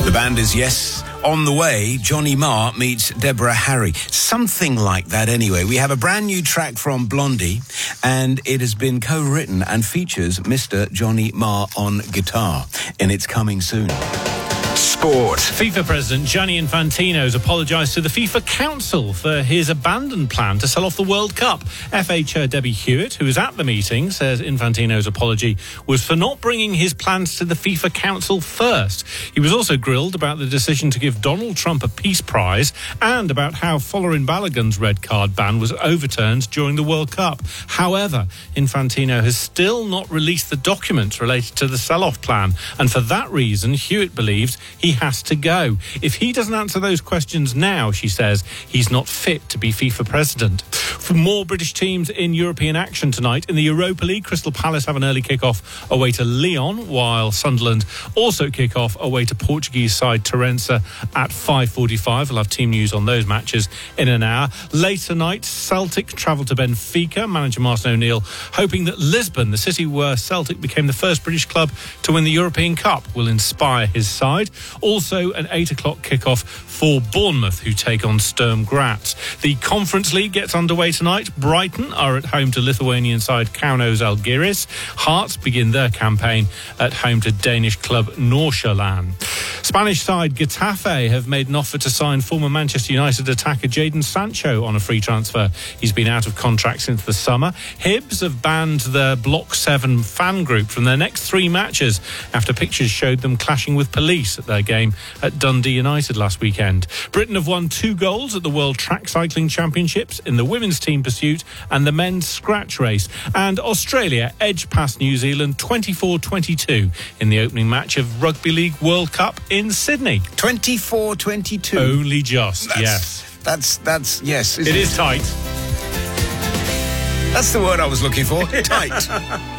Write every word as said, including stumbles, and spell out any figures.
The band is Yes. On the way, Johnny Marr meets Deborah Harry. Something like that anyway. We have a brand new track from Blondie, and it has been co-written and features Mister Johnny Marr on guitar. And it's coming soon. Sport. FIFA President Gianni Infantino has apologised to the FIFA Council for his abandoned plan to sell off the World Cup. F A Chair Debbie Hewitt, who was at the meeting, says Infantino's apology was for not bringing his plans to the FIFA Council first. He was also grilled about the decision to give Donald Trump a peace prize and about how Folarin Balogun's red card ban was overturned during the World Cup. However, Infantino has still not released the documents related to the sell-off plan, and for that reason, Hewitt believes he has to go. If he doesn't answer those questions now, she says, he's not fit to be FIFA president. For more British teams in European action tonight, in the Europa League, Crystal Palace have an early kick-off away to Lyon, while Sunderland also kick off away to Portuguese side Terença at five forty-five. We'll have team news on those matches in an hour. Later tonight, Celtic travel to Benfica. Manager Martin O'Neill hoping that Lisbon, the city where Celtic became the first British club to win the European Cup, will inspire his side. Also, an eight o'clock kick-off for Bournemouth, who take on Sturm Graz. The Conference League gets underway tonight. Brighton are at home to Lithuanian side Kaunas Žalgiris. Hearts begin their campaign at home to Danish club Nordsjælland. Spanish side Getafe have made an offer to sign former Manchester United attacker Jadon Sancho on a free transfer. He's been out of contract since the summer. Hibs have banned their Block seven fan group from their next three matches after pictures showed them clashing with police at their game at Dundee United last weekend. Britain have won two goals at the World Track Cycling Championships in the women's team pursuit and the men's scratch race. And Australia edged past New Zealand twenty-four twenty-two in the opening match of Rugby League World Cup in Sydney. twenty-four twenty-two. Only just, that's, yes. That's, that's, yes. It is tight. That's the word I was looking for. Tight.